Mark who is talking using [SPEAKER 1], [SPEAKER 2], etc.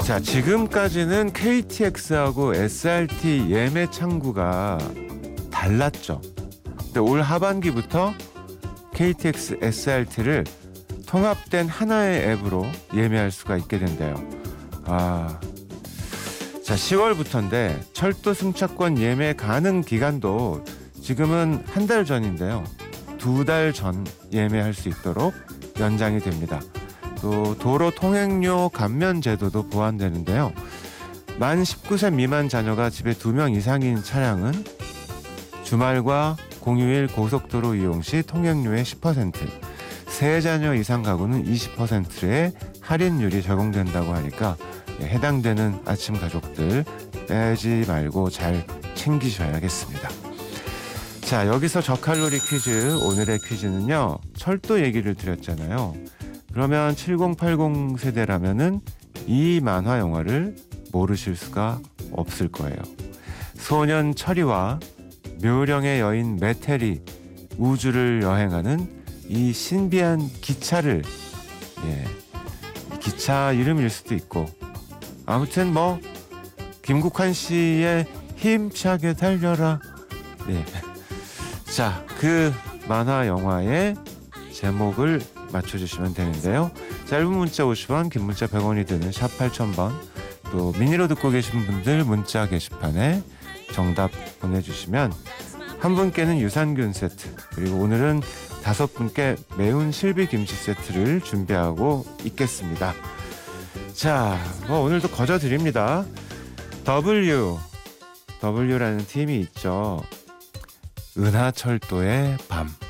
[SPEAKER 1] 자, 지금까지는 KTX하고 SRT 예매 창구가 달랐죠. 근데 올 하반기부터 KTX, SRT를 통합된 하나의 앱으로 예매할 수가 있게 된대요. 자, 10월부터인데 철도 승차권 예매 가능 기간도 지금은 한 달 전인데요. 2달 전 예매할 수 있도록 연장이 됩니다. 또 도로 통행료 감면 제도도 보완되는데요. 만 19세 미만 자녀가 집에 2명 이상인 차량은 주말과 공휴일 고속도로 이용 시 통행료의 10%, 세 자녀 이상 가구는 20%의 할인율이 적용된다고 하니까 해당되는 아침 가족들 빼지 말고 잘 챙기셔야겠습니다. 자, 여기서 저칼로리 퀴즈. 오늘의 퀴즈는요, 철도 얘기를 드렸잖아요. 그러면 7080 세대라면은 이 만화 영화를 모르실 수가 없을 거예요. 소년 철이와 묘령의 여인 메텔이 우주를 여행하는 이 신비한 기차를, 기차 이름일 수도 있고, 아무튼 뭐 김국환 씨의 힘차게 달려라. 자, 그 만화 영화의 제목을 맞춰주시면 되는데요. 짧은 문자 50원, 긴 문자 100원이 드는 샵 8000번, 또 미니로 듣고 계신 분들 문자 게시판에 정답 보내주시면 한 분께는 유산균 세트, 그리고 오늘은 5분께 매운 실비김치 세트를 준비하고 있겠습니다. 자, 오늘도 거저 드립니다. W라는 팀이 있죠. 은하철도의 밤.